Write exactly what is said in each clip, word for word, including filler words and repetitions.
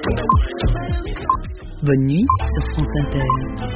Bonne nuit sur France Inter.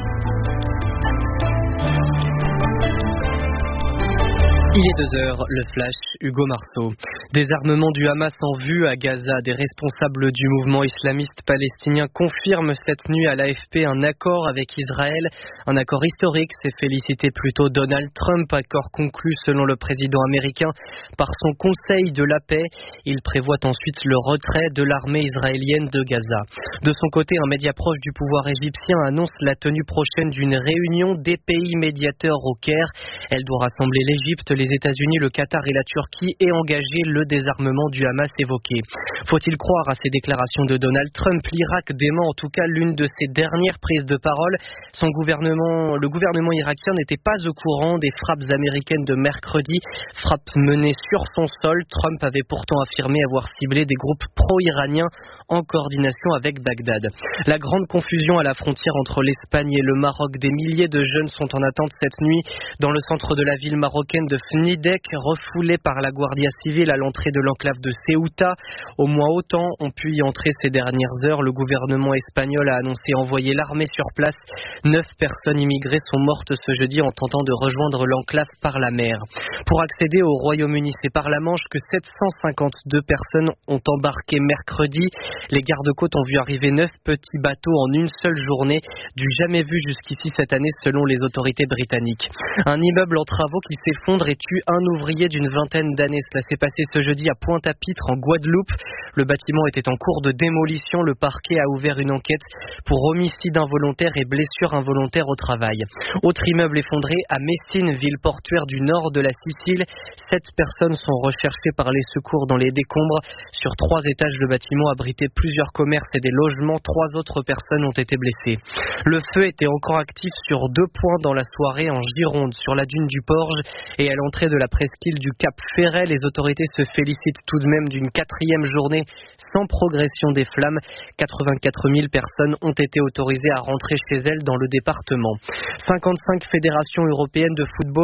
Il est deux heures, le flash, Hugo Marceau. Désarmement du Hamas en vue à Gaza. Des responsables du mouvement islamiste palestinien confirment cette nuit à l'A F P un accord avec Israël. Un accord historique, s'est félicité plutôt Donald Trump, accord conclu selon le président américain par son Conseil de la paix. Il prévoit ensuite le retrait de l'armée israélienne de Gaza. De son côté, un média proche du pouvoir égyptien annonce la tenue prochaine d'une réunion des pays médiateurs au Caire. Elle doit rassembler l'Égypte, les États-Unis, le Qatar et la Turquie et engager le désarmement du Hamas évoqué. Faut-il croire à ces déclarations de Donald Trump? L'Irak dément en tout cas l'une de ses dernières prises de parole. Son gouvernement, le gouvernement irakien n'était pas au courant des frappes américaines de mercredi, frappes menées sur son sol. Trump avait pourtant affirmé avoir ciblé des groupes pro-iraniens en coordination avec Bagdad. La grande confusion à la frontière entre l'Espagne et le Maroc. Des milliers de jeunes sont en attente cette nuit dans le centre de la ville marocaine de Fnidek, refoulés par la Guardia Civile à l'entrée de l'enclave de Ceuta. Au moins autant ont pu y entrer ces dernières heures. Le gouvernement espagnol a annoncé envoyer l'armée sur place. Neuf personnes immigrées sont mortes ce jeudi en tentant de rejoindre l'enclave par la mer. Pour accéder au Royaume-Uni, c'est par la Manche que sept cent cinquante-deux personnes ont embarqué mercredi. Les gardes-côtes ont vu arriver neuf petits bateaux en une seule journée, du jamais vu jusqu'ici cette année selon les autorités britanniques. Un immeuble en travaux qui s'effondre et tue un ouvrier d'une vingtaine d'années. Cela s'est passé ce jeudi à Pointe-à-Pitre en Guadeloupe. Le bâtiment était en cours de démolition. Le parquet a ouvert une enquête pour homicide involontaire et blessure involontaire au travail. Autre immeuble effondré à Messine, ville portuaire du nord de la Sicile. Sept personnes sont recherchées par les secours dans les décombres. Sur trois étages, le bâtiment abritait plusieurs commerces et des logements. Trois autres personnes ont été blessées. Le feu était encore actif sur deux points dans la soirée en Gironde, sur la dune du Porge et à l'entrée de la presqu'île du Cap Ferret. Les autorités se félicitent tout de même d'une quatrième journée sans progression des flammes. quatre-vingt-quatre mille personnes ont été autorisées à rentrer chez elles dans le département. cinquante-cinq fédérations européennes de football